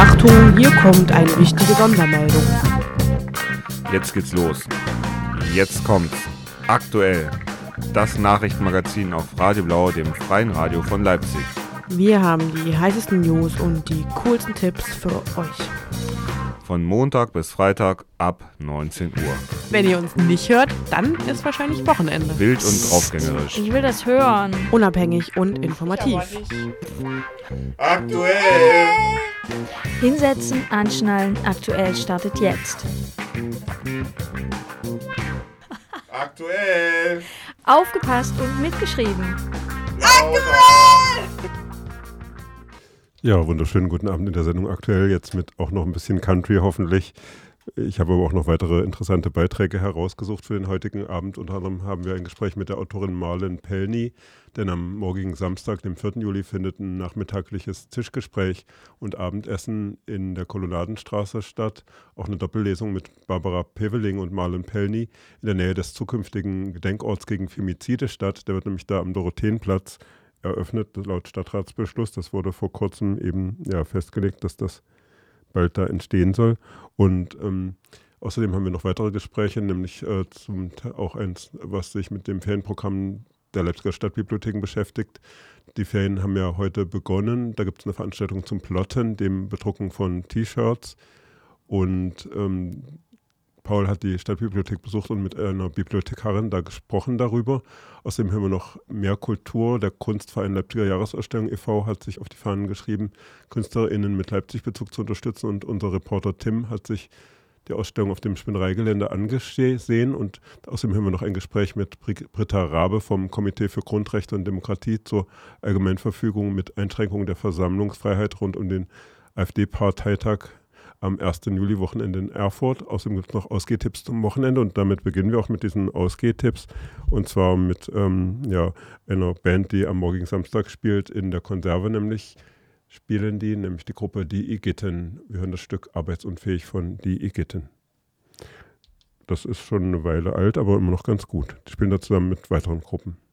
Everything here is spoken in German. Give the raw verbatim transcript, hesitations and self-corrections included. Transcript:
Achtung, hier kommt eine wichtige Sondermeldung. Jetzt geht's los. Jetzt kommt's. Aktuell. Das Nachrichtenmagazin auf Radio Blau, dem freien Radio von Leipzig. Wir haben die heißesten News und die coolsten Tipps für euch. Von Montag bis Freitag ab neunzehn Uhr. Wenn ihr uns nicht hört, dann ist wahrscheinlich Wochenende. Wild und draufgängerisch. Ich will das hören. Unabhängig und informativ. Aktuell. Hinsetzen, anschnallen, aktuell startet jetzt. Aktuell. Aufgepasst und mitgeschrieben. Aktuell. Ja, wunderschönen guten Abend in der Sendung Aktuell, jetzt mit auch noch ein bisschen Country hoffentlich. Ich habe aber auch noch weitere interessante Beiträge herausgesucht für den heutigen Abend. Unter anderem haben wir ein Gespräch mit der Autorin Marlon Pelny, denn am morgigen Samstag, dem vierten Juli, findet ein nachmittagliches Tischgespräch und Abendessen in der Kolonnadenstraße statt. Auch eine Doppellesung mit Barbara Peveling und Marlon Pelny in der Nähe des zukünftigen Gedenkorts gegen Femizide statt. Der wird nämlich da am Dorotheenplatz eröffnet, laut Stadtratsbeschluss. Das wurde vor kurzem eben ja, festgelegt, dass das bald da entstehen soll. Und ähm, außerdem haben wir noch weitere Gespräche, nämlich äh, zum, auch eins, was sich mit dem Ferienprogramm der Leipziger Stadtbibliotheken beschäftigt. Die Ferien haben ja heute begonnen. Da gibt es eine Veranstaltung zum Plotten, dem Bedrucken von T-Shirts. Und ähm, Paul hat die Stadtbibliothek besucht und mit einer Bibliothekarin da gesprochen darüber. Außerdem haben wir noch mehr Kultur. Der Kunstverein Leipziger Jahresausstellung e V hat sich auf die Fahnen geschrieben, KünstlerInnen mit Leipzig-Bezug zu unterstützen. Und unser Reporter Tim hat sich die Ausstellung auf dem Spinnereigelände angesehen. Und außerdem haben wir noch ein Gespräch mit Britta Rabe vom Komitee für Grundrechte und Demokratie zur Allgemeinverfügung mit Einschränkung der Versammlungsfreiheit rund um den AfD-Parteitag am ersten Juli-Wochenende in Erfurt. Außerdem gibt es noch Ausgehtipps zum Wochenende und damit beginnen wir auch mit diesen Ausgehtipps und zwar mit ähm, ja, einer Band, die am morgigen Samstag spielt, in der Konserve nämlich spielen die, nämlich die Gruppe Die Igitten. Wir hören das Stück Arbeitsunfähig von Die Igitten. Das ist schon eine Weile alt, aber immer noch ganz gut. Die spielen da zusammen mit weiteren Gruppen.